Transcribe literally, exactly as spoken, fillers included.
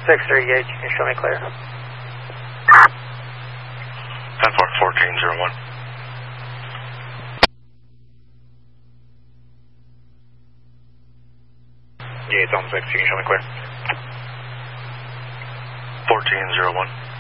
six thirty-eight, you can show me clear. ten four, fourteen zero one. Yeah, it's on six, you can show me clear. fourteen zero one.